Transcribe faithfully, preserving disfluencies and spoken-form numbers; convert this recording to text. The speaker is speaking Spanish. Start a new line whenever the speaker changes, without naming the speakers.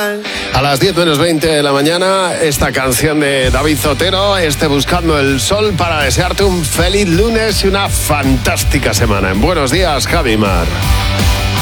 A las diez menos veinte de la mañana, esta canción de David Zotero, este Buscando el Sol, para desearte un feliz lunes y una fantástica semana. En Buenos Días, Javi Mar.